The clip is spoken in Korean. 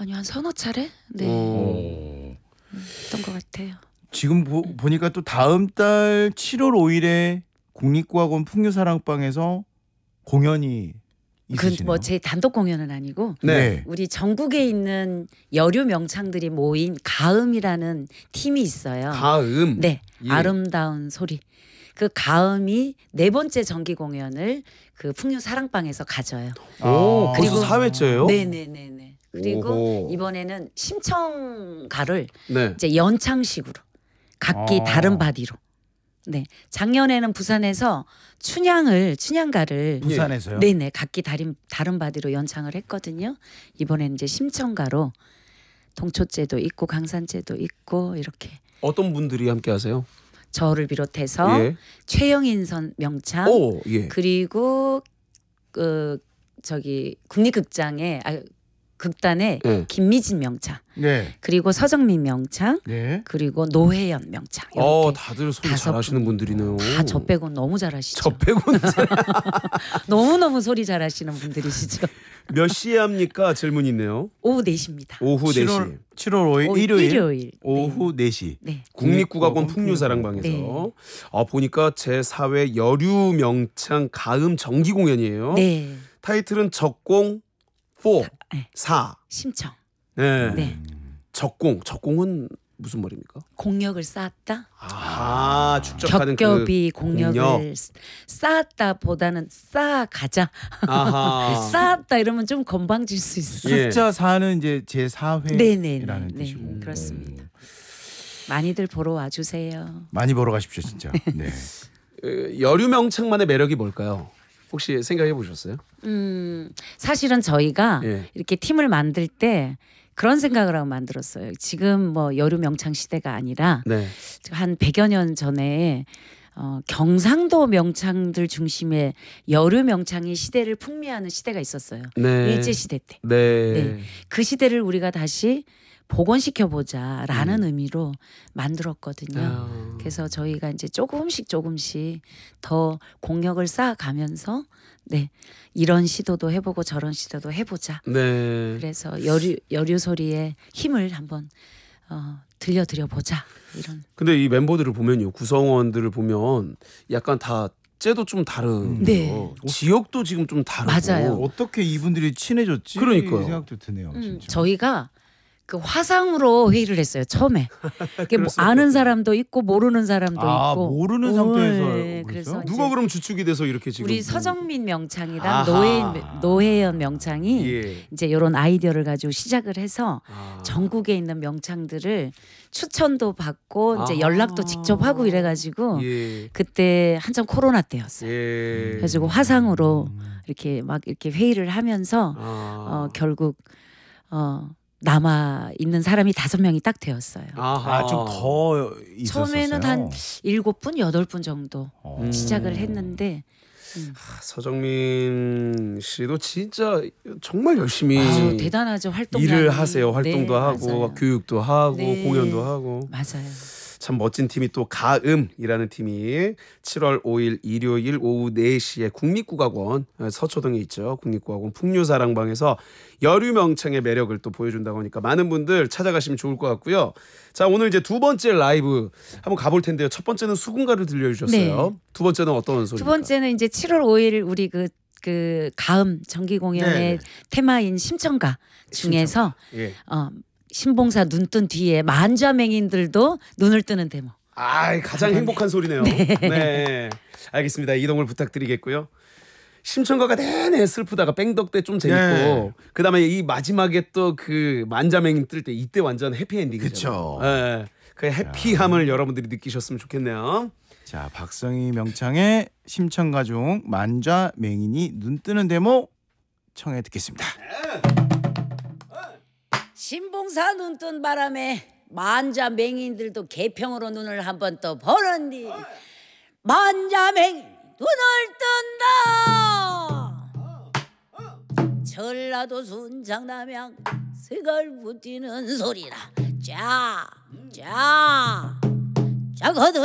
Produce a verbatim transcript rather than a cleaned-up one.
아니 한 서너 차례 네 오. 했던 것 같아요. 지금 보, 보니까 또 다음 달 칠월 오일에 국립국악원 풍류사랑방에서 공연이 있으시네요. 그 뭐 제 단독 공연은 아니고 네. 우리 전국에 있는 여류 명창들이 모인 가음이라는 팀이 있어요. 가음. 네, 예. 아름다운 소리. 그 가음이 네 번째 정기 공연을 그 풍류 사랑방에서 가져요. 오, 아, 벌써 그리고- 사 회째예요? 네네네네. 그리고 오호. 이번에는 심청가를 네. 이제 연창식으로 각기 아. 다른 바디로. 네, 작년에는 부산에서 춘향을 춘향가를 부산에서요? 네네 각기 다른 다른 바디로 연창을 했거든요. 이번에는 이제 심청가로 동초제도 있고 강산제도 있고 이렇게 어떤 분들이 함께 하세요? 저를 비롯해서 예. 최영인 선 명창 오, 예. 그리고 그 저기 국립극장의 아, 극단의 예. 김미진 명창 네. 그리고 서정민 명창 네. 그리고 노혜연 명창 어, 이렇게 다들 소리 다섯 잘하시는 분. 분들이네요. 다 저 빼고는 너무 잘하시죠. 저 빼고는 너무 너무 소리 잘하시는 분들이시죠. 몇 시에 합니까? 질문이 있네요. 오후 네 시입니다. 오후 네 시. 칠월 칠월 오일 오, 일요일, 일요일. 오후 네 시. 네. 국립국악원 풍류사랑방에서 네. 아, 보니까 제사 회 여류 명창 가음 정기 공연이에요. 네. 타이틀은 적공 사, 네. 사. 심청. 네. 네. 적공. 적공은 무슨 말입니까? 공력을 쌓았다. 아, 축적하는 겹겹이 그 공력을 공력. 쌓았다보다는 쌓아가자. 아하. 쌓았다 이러면 좀 건방질 수 있어. 예. 숫자 사는 이제 제사 네네네. 회라는 네, 뜻이고. 그렇습니다. 많이들 보러 와주세요. 많이 보러 가십시오 진짜. 네. 그 여류 명창만의 매력이 뭘까요? 혹시 생각해 보셨어요? 음, 사실은 저희가 예. 이렇게 팀을 만들 때 그런 생각을 하고 만들었어요. 지금 뭐 여류 명창 시대가 아니라 네. 한 백여 년 전에 어, 경상도 명창들 중심의 여류 명창이 시대를 풍미하는 시대가 있었어요. 네. 일제 시대 때. 네. 네. 그 시대를 우리가 다시 복원시켜 보자라는 음. 의미로 만들었거든요. 아. 그래서 저희가 이제 조금씩 조금씩 더 공력을 쌓아가면서 네 이런 시도도 해보고 저런 시도도 해보자. 네. 그래서 여류 여류 소리에 힘을 한번 어, 들려드려 보자 이런. 근데 이 멤버들을 보면요, 구성원들을 보면 약간 다 째도 좀 다른. 네. 지역도 지금 좀 다르고. 맞아요. 어떻게 이분들이 친해졌지? 그러니까요. 생각도 드네요. 음, 진짜. 저희가 그 화상으로 회의를 했어요 처음에. 이게 뭐 그럴 수 아는 없겠죠. 사람도 있고 모르는 사람도 아, 있고. 모르는 오, 상태에서 네, 그랬어요? 그래서 누가 이제 그럼 주축이 돼서 이렇게 지금 우리 뭐- 서정민 명창이랑 아하. 노혜 노혜연 명창이 예. 이제 이런 아이디어를 가지고 시작을 해서 아. 전국에 있는 명창들을 추천도 받고 이제 아하. 연락도 직접 하고 이래가지고 예. 그때 한참 코로나 때였어요. 예. 그래가지고 화상으로 이렇게 막 이렇게 회의를 하면서 아. 어, 결국 어, 남아 있는 사람이 다섯 명이 딱 되었어요. 아하. 아, 좀 더 있었어요. 처음에는 한 일곱 분 여덟 분 정도 어. 시작을 했는데 음. 서정민 씨도 진짜 정말 열심히 아유, 대단하죠 활동 일을 하세요. 활동도 네, 하고 맞아요. 교육도 하고 네. 공연도 하고 맞아요. 참 멋진 팀이 또 가음이라는 팀이 칠월 오일 일요일 오후 네 시에 국립국악원 서초동에 있죠. 국립국악원 풍류사랑방에서 여류명창의 매력을 또 보여준다고 하니까 많은 분들 찾아가시면 좋을 것 같고요. 자, 오늘 이제 두 번째 라이브 한번 가볼 텐데요. 첫 번째는 수군가를 들려주셨어요. 네. 두 번째는 어떤 소리입니까? 두 번째는 이제 칠월 오일 우리 그, 그 가음 정기 공연의 네. 테마인 심청가 중에서 예. 어, 신봉사 눈 뜬 뒤에 만좌맹인들도 눈을 뜨는 데모. 아, 가장 행복한 소리네요. 네. 알겠습니다. 이동을 부탁드리겠고요. 심청가가 내내 슬프다가 뺑덕대 좀 재밌고 네. 그다음에 이 마지막에 또 그 만자맹인 뜰 때 이때 완전 해피엔딩이죠. 그쵸. 네. 그 해피함을 여러분들이 느끼셨으면 좋겠네요. 자, 박성희 명창의 심청가 중 만좌 맹인이 눈 뜨는 데모 청해 듣겠습니다. 신봉사 눈 뜬 바람에 만좌맹인들도 개평으로 눈을 한번 또 벌었니. 만좌맹인 눈을 뜬다. 전라도 순창남양 색을 붙이는 소리라. 자, 자, 자, 거들.